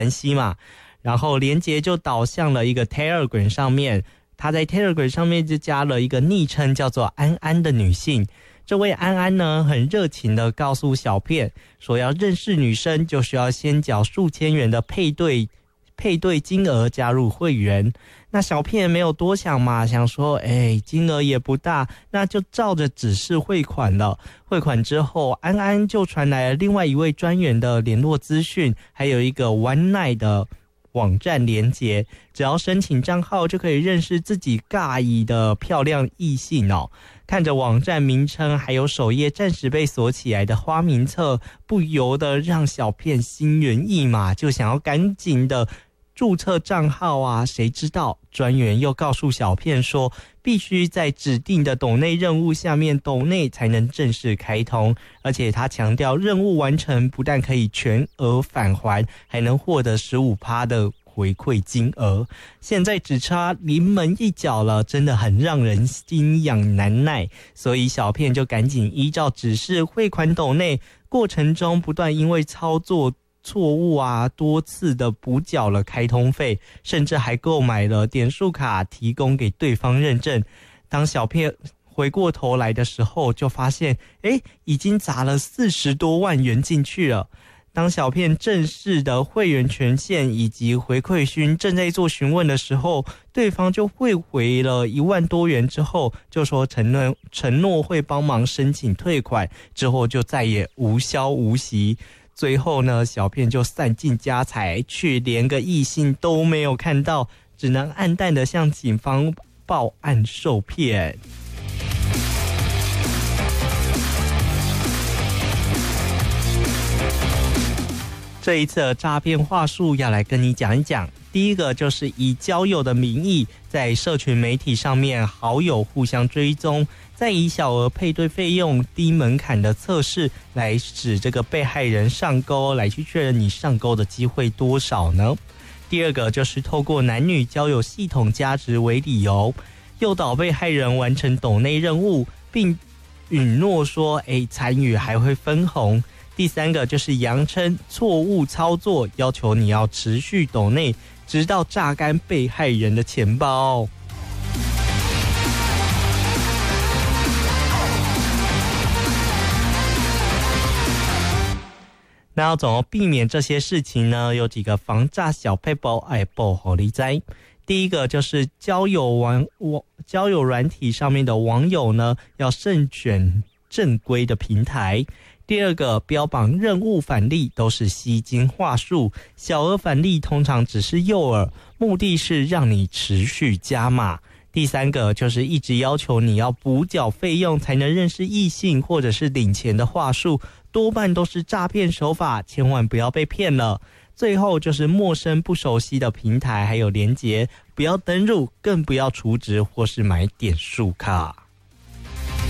系嘛，然后连结就导向了一个 Telegram 上面，他在 Telegram 上面就加了一个昵称叫做安安的女性。这位安安呢，很热情的告诉小片说，要认识女生就需要先缴数千元的配对金额加入会员。那小片没有多想嘛，想说金额也不大，那就照着指示汇款了。汇款之后，安安就传来了另外一位专员的联络资讯，还有一个 One Night 的网站连结，只要申请账号就可以认识自己尬意的漂亮异性哦。看着网站名称还有首页暂时被锁起来的花名册，不由得让小片心猿意马，就想要赶紧的注册账号啊。谁知道专员又告诉小片说，必须在指定的抖内任务下面抖内才能正式开通，而且他强调任务完成不但可以全额返还，还能获得 15% 的回馈金额。现在只差临门一脚了，真的很让人心痒难耐，所以小片就赶紧依照指示汇款抖内，过程中不断因为操作错误啊，多次的补缴了开通费，甚至还购买了点数卡提供给对方认证。当小片回过头来的时候，就发现已经砸了40多万元进去了。当小片正式的会员权限以及回馈勋正在做询问的时候，对方就汇回了1万多元之后，就说承诺会帮忙申请退款，之后就再也无消无息。最后呢，小片就散尽家财，却连个异性都没有看到，只能暗淡的向警方报案受骗。这一次的诈骗话术要来跟你讲一讲。第一个就是以交友的名义，在社群媒体上面好友互相追踪，再以小额配对费用、低门槛的测试来使这个被害人上钩，来去确认你上钩的机会多少呢？第二个就是透过男女交友系统价值为理由，诱导被害人完成抖内任务，并允诺说参与还会分红。第三个就是扬称错误操作，要求你要持续抖内，直到榨干被害人的钱包。那要怎么避免这些事情呢？有几个防诈小撇步要报给你知。第一个就是交友软体上面的网友呢，要慎选正规的平台。第二个，标榜任务返利都是吸金话术，小额返利通常只是诱饵，目的是让你持续加码。第三个就是一直要求你要补缴费用才能认识异性或者是领钱的话术，多半都是诈骗手法，千万不要被骗了。最后就是陌生不熟悉的平台还有连结，不要登入，更不要储值或是买点数卡。